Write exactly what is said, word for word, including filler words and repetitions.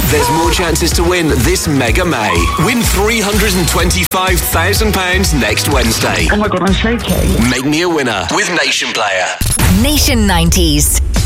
There's more chances to win this Mega May. Win three hundred twenty-five thousand pounds next Wednesday. Oh my God, I'm shaking. Make me a winner with Nation Player. Nation nineties.